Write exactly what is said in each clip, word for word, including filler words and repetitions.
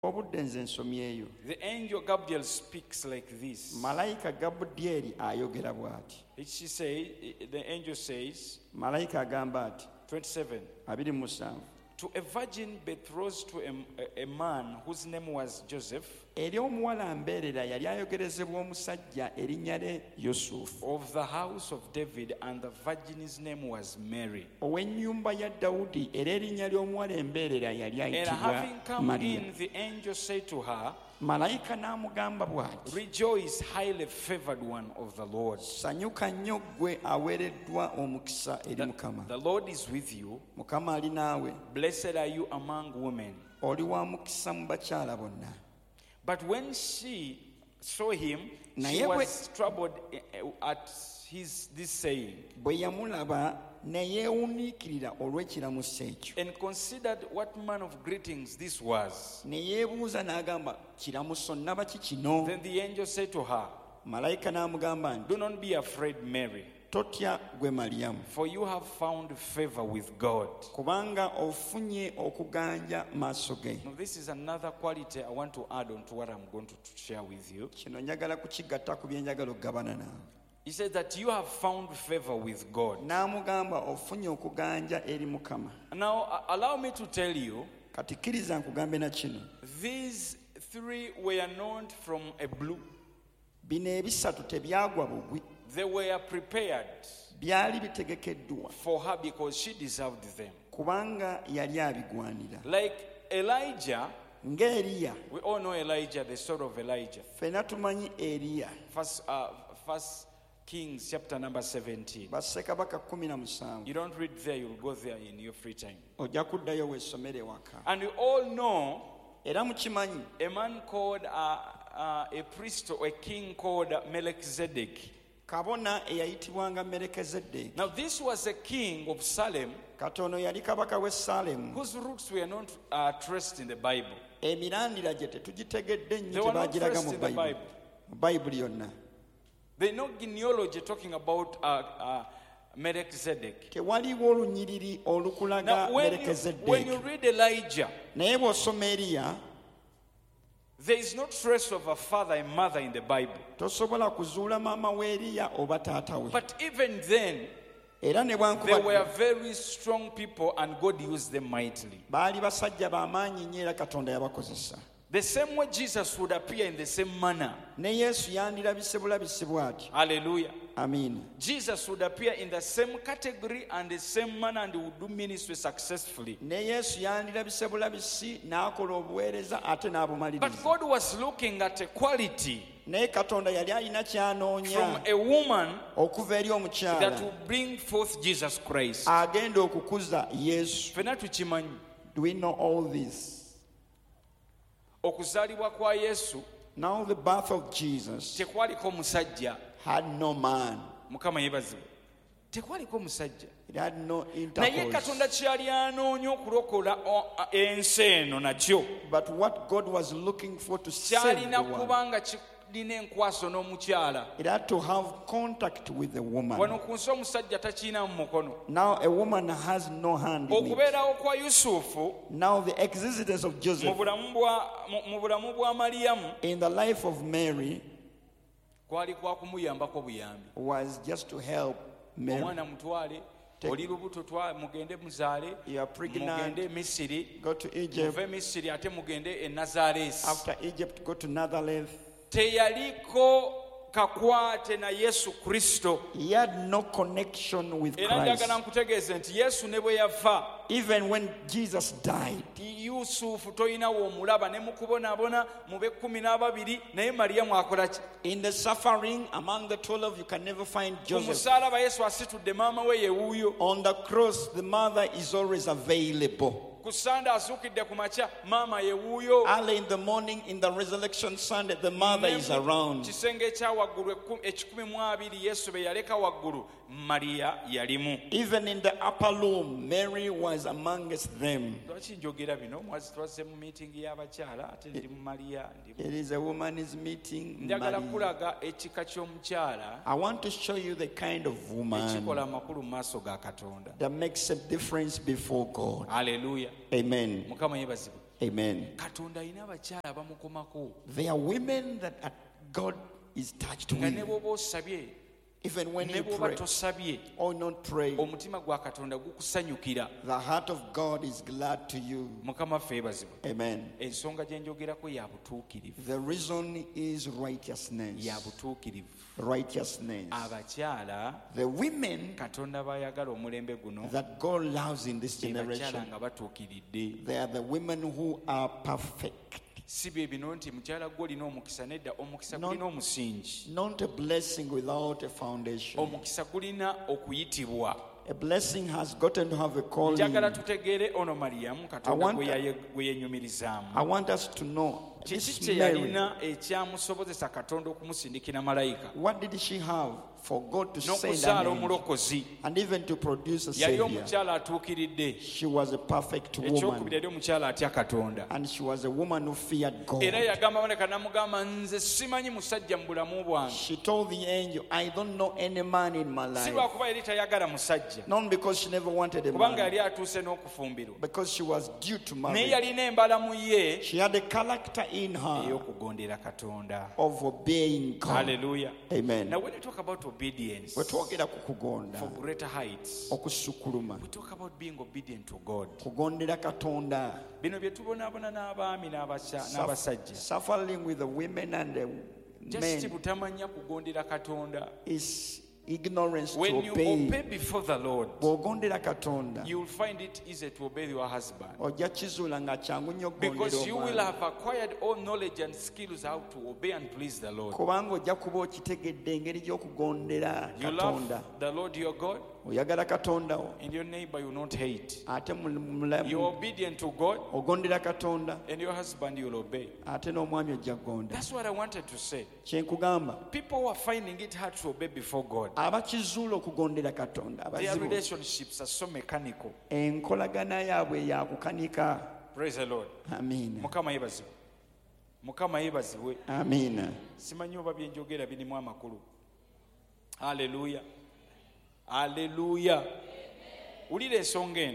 The angel Gabriel speaks like this. Malaika Gabriel ayogera bwati. She say, the angel says, Malaika agamba ati twenty-seven, abiri mu musanvu, to a virgin betrothed to a, a man whose name was Joseph, eri omuwala mbeerera yali ayogerezebwa omusajja erinnya lye Yusufu, of the house of David, and the virgin's name was Mary. ow'ennyumba ya Dawudi era erinnya ly'omuwala embeerera yali And ayitibwa having come Mariya. in, the angel said to her, Malayika n'amugamba bw'ati, rejoice, highly favored one of the Lord. sanyuka nnyo ggwe aweereddwa omukisa eri Mukama. The Lord is with you. Mukama ali naawe, Blessed are you among women. oli wa mukisa mu bakyala bonna. But when she saw him, she Naye bwe- was troubled at his this saying, bwe yamulaba ne yeewuniikirira olw'ekiramusa ekyo, and considered what manner of greetings this was. ne yeebuuza n'agamba, kiramuso nnaba ki kino? Then the angel said to her, Malayika n'amugamba nti, do not be afraid, Mary, totya gwe Maliyamu, for you have found favor with God. kubanga ofunye okuganja maaso ge. Now this is another quality I want to add on to what I'm going to share with you. Kino njagala kukigatta ku bye njagala okugabana naawe. He says that you have found favor with God. N'amugamba ofunye okuganja eri Mukama. Now uh, allow me to tell you, Kati kkiriza nkugambe na kino, these three were known from a blue. bino ebisatu tebyagwa bugwi, They were prepared byali bitegekeddwa for her because she deserved them. kubanga yali abigwanira. Like Elijah, Nga Eriya, we all know Elijah, the story of Elijah. ffenna tumanyi Eriya, First, uh, First Kings chapter number seventeen. bassekabaka kumi na musanvu. You don't read there, you'll go there in your free time. Ojja kuddayo weesomere ewaka. And we all know Era mukimanyi a man called, uh, uh, a priest or a king called Melchizedek. kabona eyayitibwanga Merekezeddeeki. Now this was a king of Salem Katono yali kabaka w'e Saalemu. whose roots were not uh, traced in the Bible. Emirandira gye tetugitegedde nnyo They were not tebagiraga traced mu in the Bayibuli. Bible. Mu Bayibuli yonna. They know genealogy talking about uh, uh, Melchizedek. Tewaliwo olunyiriri olukulaga Now, when you, when you Merekezeddeeki. read Elijah, Naye bw'osoma Eriya there is no trace of a father and mother in the Bible. tosobola kuzuula maama w'Eriya oba taata we. But even then, Era ne they were bwankubadde very strong people and God used them mightily. baali basajja b'amaanyi nnyo era Katonda yabakozesa. The same way Jesus would appear in the same manner. Ne Yesu yandirabise bulabisi bw'atyo. Hallelujah. Amiina. Jesus would appear in the same category and the same manner and would do ministry successfully. Ne Yesu yandirabise bulabisi n'akola obuweereza ate But n'abumaliriza. God was looking at a quality Naye Katonda yali alina from ky'anoonya a woman okuva eri that omukyala will bring forth Jesus Christ. agenda okukuza Yesu. Ffenna tukimanyi Do we know all this? okuzaalibwa kwa Yesu Now the birth of Jesus tekwaliko musajja. had no man. Mukama yeebazibwe. Tekwaliko musajja. It had no Naye intercourse. Katonda kyali anoonya okulokola o- a- ensi eno nakyo But what God was looking for to save kyalina the world, kuba nga kirina enkwaso n'omukyala. it had to have contact with the Wano woman. ku nsi omusajja takiina mu mukono. Now a woman has no hand in it. Okubeerawo kwa Yusufu Now the existence of mu Joseph bulamu bwa mu- mu bulamu bwa Maliyamu in the life of Mary kwali kwa kumuyambako buyambi. was just to help Mary. Omwana mutwale, oli lubuto twa mugende muzaale, You are pregnant, mugende e Misiri, go to Egypt. muve Misiri ate mugende e Nazaaleesi. After Egypt, go to Nazareth. Teyaliko kakwate na Yesu Kristo. He had no connection with Era Christ. njagala nkutegeeze nti Yesu ne bwe yafa, Even when Jesus died, Yusufu toyinawo omulaba ne mu kubonaabona mu b'ekkumi n'ababiri, naye Maliyamu akola ki? in the suffering among the twelve, you can never find Ku Joseph. musaalaba Yesu asitudde maama we ye wuuyo. On the cross, the mother is always available. Ku Sande azuukidde ku makya, maama ye wuuyo. Early in the morning, in the resurrection Sunday, the mother is Ne mu around. kisenge ekya waggulu ekku- ekikumi mu abiri Yesu be yaleka waggulu, Mariya yalimu. Even in the upper room, Mary was amongst them. Lwaki njogera bino? Mwazi twazze mu miitingi y'abakyala ate ndi mu Mariya ndi. It is a woman's meeting. Njagala Maria. kulaga ekika ky'omukyala I want to show you the kind of woman ekikola amakulu mu maaso ga Katonda. that makes a difference before God. Haleluya. Amen. Mukama yeebazibwe. Amen. Katonda alina abakyala abamukomako There are women that are- God is touched nga ne with. bw'oba osabye Even when ne you bw'oba pray tosabye or not pray, omutima gwa Katonda gukusanyukira. the heart of God is glad to you. Mukama ffe yeebazibwe. Amen. Ensonga gye njogerako ya butuukirivu. The reason is righteousness. Ya butuukirivu. Righteousness. Abakyala The women Katonda bayagala omulembe guno that God loves in this be bakyala generation, nga batuukiridde. they are the women who are perfect. Si bye bino nti mukyala gwe olina omukisa, nedda omukisa No. gulina omusingi. Not a blessing without a foundation. Omukisa gulina okuyitibwa. A blessing has gotten to have a calling. Njagala tutegeere ono Mariyamu I Katonda want- gwe yaye- gwe yenyumirizaamu. I want us to know Kiki this kye Mary, yalina ekyamusobozesa Katonda okumusindikira malayika what did she have for God to send n'okuzaala an angel omulokozi? and even to produce a Yali savior? omukyala atuukiridde. She was a perfect Ekyokubiri woman, yali omukyala atya Katonda. and she was a woman who feared God. Era yagamba boneka n'amugamba nze simanyi musajja mu bulamu bwange. She told the angel, I don't know any man in my Si life. lwakuba yali tayagala musajja, Not because she never wanted a kubanga man, yali atuuse n'okufumbirwa. because she was due to Naye marry. yalina embala mu ye She had a character in her ey'okugondera Katonda. of obeying God. Hallelujah. Amen. Now when you talk about obedience Bwe twogera ku kugonda, for greater heights, okusukuluma, we talk about being obedient to God. kugondera Katonda, Bino bye tubonaabona n'abaami n'abasya- Suff- n'abasajja. suffering with the women and the Just men butamanya kugondera Katonda. is ignorance to When you obey. obey before the Lord, Bw'ogondera Katonda, you will find it easy to obey your husband. ojja kizuula nga kyangu nnyo Because okugondera you will omwana. have acquired all knowledge and skills how to obey and please the Lord. Kubanga ojja kuba okitegedde engeri gy'okugondera You Katonda. love the Lord your God, Oyagala Katonda wo, and your neighbor you will not hate. ate mu- mulamu You're obedient to God, ogondera Katonda, and your husband you will obey. ate n'omwami ojja kugonda. That's what I wanted to say. Kye nkugamba, People who are finding it hard to obey before God, abakizuula okugondera Katonda, their abazibu, relationships are so mechanical. enkolagana yaabwe yakukanika. Praise the Lord. Amiina. Mukama yeebazibwe. Mukama yeebazibwe. Amiina. Simanyi oba bye njogera birimu amakulu. Haleluya. Haleluya. Ulira ensonga eno.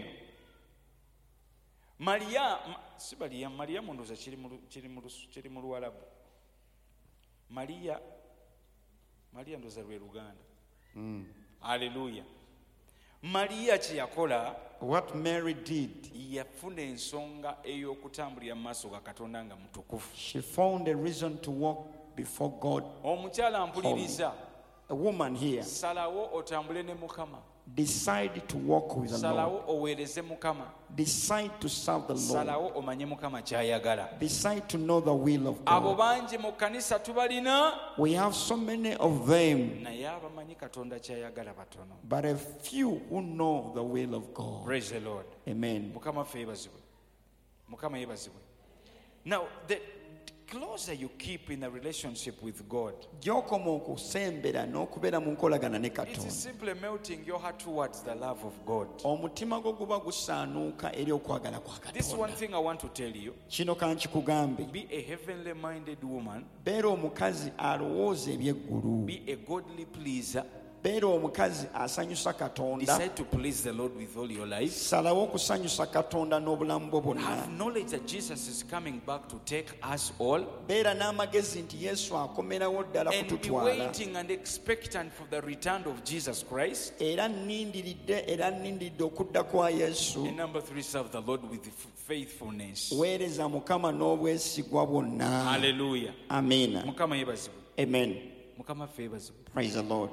Maria, ma- si Maria, Maria mundoza kiri mu kiri mu kiri mu Luwalabu. Maria Maria ndoza lwe Luganda. Haleluya. Maria kye yakola What Mary did, yafuna ensonga ey'okutambulira mu maaso ga Katonda nga mutukufu. she found a reason to walk before God. Omukyala mpuliriza, A woman here salawo otambule ne Mukama. decide to walk with the Lord. Salawo oweereze Mukama. Decide to serve the Lord. Salawo omanye Mukama ky'ayagala. Decide to know the will of Abo God. bangi mu kkanisa tubalina, We have so many of them, naye abamanyi Katonda ky'ayagala batono. but a few who know the will of God. Praise the Lord. Amen. Mukama ffe yeebazibwe. Mukama yeebazibwe. Now, the closer you keep in a relationship with God, Gy'okoma okusembera n'okubeera mu nkolagana ne it is Katonda, simply melting your heart towards the love of God. omutima gwo guba gusaanuuka eri okwagala kwa This one Katonda. thing I want to tell you, Kino kankikugambe, be a heavenly minded woman, beera omukazi alowooza eby'eggulu, be a godly pleaser, beera omukazi asanyusa Katonda, decide to please the Lord with all your life. salawo okusanyusa Katonda n'obulamu bwo bwonna. Have knowledge that Jesus is coming back to take us all, Beera n'amagezi nti Yesu akomerawo ddala and be kututwala, waiting and expectant for the return of Jesus Christ. era nnindiridde era nnindiridde okudda kwa Yesu. And number three, serve the Lord with faithfulness. Weereza Mukama n'obwesigwa bwonna. Hallelujah. Amiina. Mukama yeebazibwe. Amen. Mukama ffe yeebazibwe. Praise the Lord.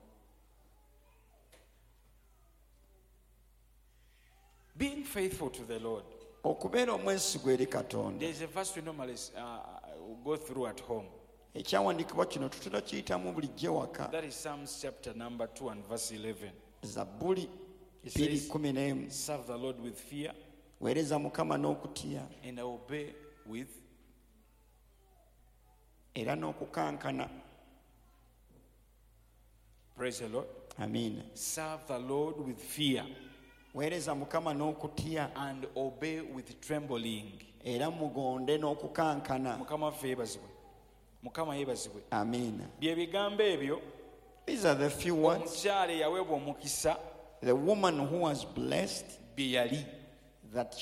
Being faithful to the Lord. Okubeera omwesigwa eri Katonda. There's a verse we normally uh, go through at home. Ekyawandiikibwa kino tutera kiyitamu bulijjo waka. That is Psalms chapter number two and verse eleven. Zabbuli It bbiri says, kumi n'emu. serve the Lord with fear Weereza Mukama n'okutya and obey with era n'okukankana. praise the Lord. Amiina. Serve the Lord with fear Weereza Mukama n'okutya and obey with trembling. era mugonde n'okukankana. Mukama ffe yeebazibwe. Mukama yeebazibwe. Amiina. Bye bigambo ebyo These are the few words. omukyala eyaweebwa omukisa The woman who was blessed bye yali. that she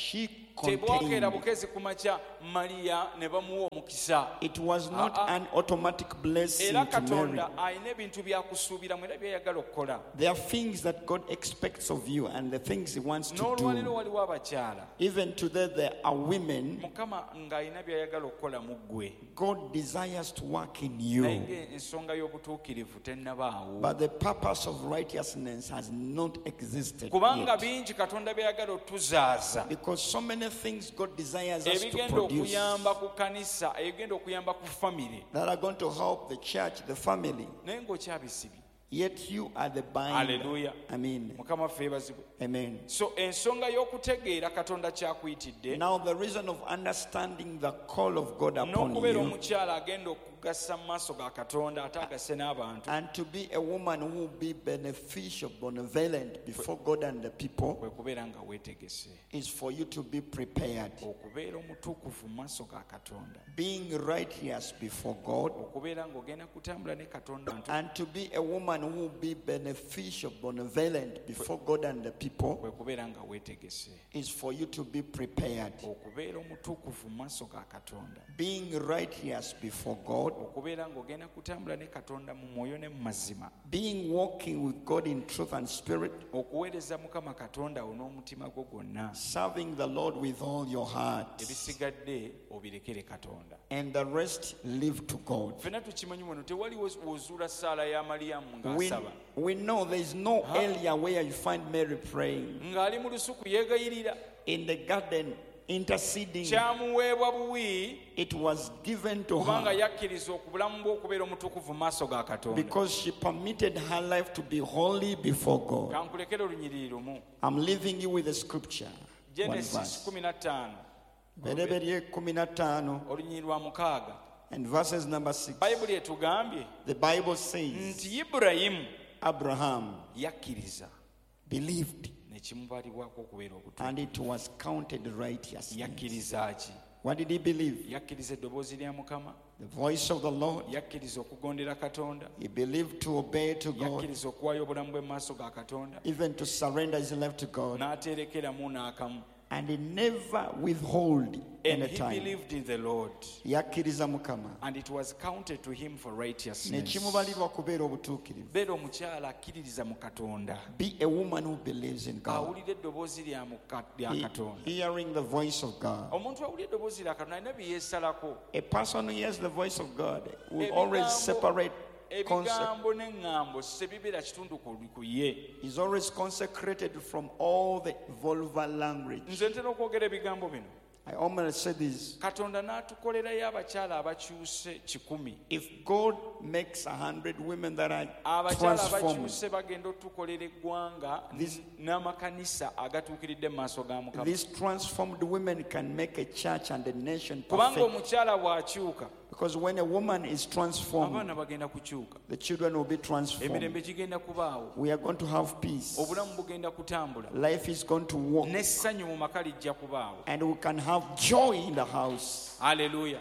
tebwokera contained. bukezi kumakya Maria ne bamuwa omukisa. It was not Ah, ah. an automatic blessing Era to Mary. Katonda alina ebintu byakusuubira mu era byayagala okukola. There are things that God expects of you and the things He wants to N'olwaliro do. waliwo abakyala Even today, there are women Mukama ng'alina byayagala okukola mu ggwe. God desires to work in Naye you. ng'ensonga y'obutuukirivu tennabaawo. But the purpose of righteousness has not existed Kubanga yet. bingi Katonda byayagala otuzaaza. Because so many things God desires us to Ebigenda produce okuyamba ku kanisa, ebigenda okuyamba ku famire. that are going to help the church, the family. Naye ng'okyabisibye. Yet you are the binder. Hallelujah. Amen. Mukama ffe yeebazibwe. Amen. So ensonga y'okutegeera Katonda kyakuyitidde Now the reason of understanding the call of God upon n'okubeera you omukyala agenda okugassa mu maaso ga Katonda ate agase n'abantu and to be a woman who will be beneficial, benevolent before God and the people kwe kubeera nga weetegese is for you to be prepared. okubeera omutuukuvu mu maaso ga Katonda, Being righteous before God okubeera ng'ogenda kutambula ne Katonda and to be a woman who will be beneficial, benevolent before God and the people kwe kubeera nga weetegese is for you to be prepared. okubeera omutuukuvu mu maaso ga Katonda, Being righteous before God, okubeera ng'ogenda kutambula ne Katonda mu mwoyo ne mu mazima, being walking with God in truth and spirit, okuweereza Mukama Katonda wo n'omutima gwo gwonna, serving the Lord with all your heart, ebisigadde obirekere Katonda. and the rest leave to God. Ffenna tukimanyi muno tewali wozuula ssaala ya Maliyamu We, ng'asaba we know there is no Huh? area where you find Mary praying ng'ali mu lusuku yeegayirira, in the garden, interceding. kyamuweebwa buwi It was given to kubanga her yakkiriza okubulamu bwe okubeera omutukuvu mu maaso ga Katonda. because she permitted her life to be holy before God. Kankulekere olunyiriri lumu. I'm leaving you with a scripture. One Genesis verse. kumi na ttaano Bereberye kumi na ttaano olunyiriri lwa mukaaga, and verses number six. bayibuli etugambye The Bible says nti Ibulayimu Abraham yakkiriza believed ne kimubalibwako okubeera obutuufu. and it was counted righteousness. Yakkiriza ki? What did he believe? Yakkiriza eddoboozi lya Mukama, The voice of the Lord. yakkiriza okugondera Katonda, He believed to obey to God, yakkiriza okuwaayo obulamu bwe mu maaso ga Katonda, even to surrender his life to God, n'aterekeramu n'akamu. and he never withhold And any he time. believed in the Lord, Yakkiriza Mukama and it was counted to him for ne righteousness. kimubalirwa kubeera obutuukirivu. Beera omukyala akkiririza mu Katonda, Be a woman who believes in God, awulira eddoboozi lya Muka- lya He- Katonda. hearing the voice of God. Omuntu awulira eddoboozi lya Katonda alina bye yeesalako. A person who hears the voice of God will always separate, conse- ebigambo n'eŋŋambo sebibeera kitundu ku ku ye. is always consecrated from all the vulgar language. Nze ntera okwogera ebigambo bino. I almost say this. Katonda n'atukolerayo abakyala abakyuse kikumi. If God makes a hundred women that are Abakyala transformed, abakyuse bagenda otukolera eggwanga This- n'amakanisa agatuukiridde mu maaso ga Mukama. these transformed women can make a church and a nation Kubanga perfect. omukyala bw'akyuka, Because when a woman is transformed, abaana bagenda kukyuka, the children will be transformed. emirembe gigenda kubaawo, We are going to have peace. obulamu bugenda kutambula, Life is going to walk. n'essanyu mu maka lijja kubaawo. And we can have joy in the house. Haleluya.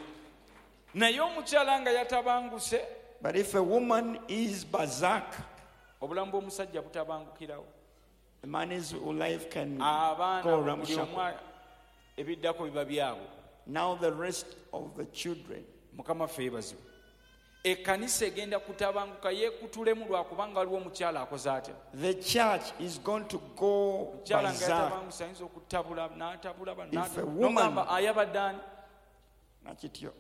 Naye omukyala nga yatabanguse, But if a woman is berserk, obulamu bw'omusajja butabangukirawo. the man's life can Abaana go buli ramshackle. omu ebiddako biba byabwe. Now the rest of the children. Mukama ffe yeebazibwe. Ekkanisa egenda kutabanguka yeekutulemu lwakubanga waliwo omukyala akoze atya. The church is going to go Omukyala nga berserk. yatabanguse ayinza okutabula n'atabula ba- If a n'ata- woman- n'ogamba ayabadde ani? Nakityo.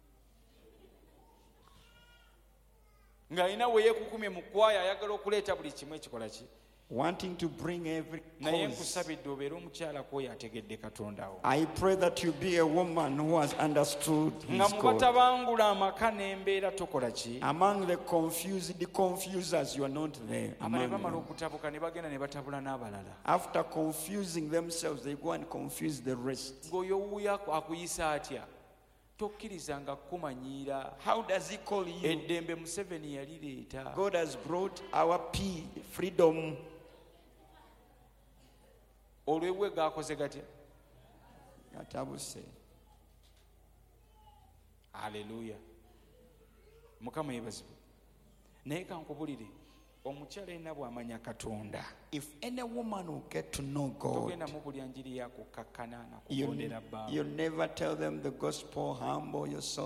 Ng'alina we yeekukumye mu kwaya ayagala okuleeta buli kimu ekikola ki. Wanting to bring every Naye cause. nkusabidde obeere omukyala kwoyo ategedde Katonda wo. I pray that you be a woman who has understood Nga his mu God. batabangula amaka n'embeera tokola ki. Among the confused, the confusers, you are not there. Abale among bamala them. okutabuka ne bagenda ne batabula n'abalala. After confusing themselves, they go and confuse the rest. Ng'oyo wuuyo aku- akuyisa atya? Tokkirizanga kumanyiira. How does he call you? Eddembe Museveni yalireeta. God has brought our peace, freedom. Olw'ebwe gaakoze gatya? Gatabuse. Haleluya. Mukama yeebazibwe. Naye kankubulire, omukyala yenna bw'amanya katonda if any woman will get to know God, togenda mu buli njiri yakukakkana you, nakugondera bbaabwe. you never tell them the gospel, humble yourself.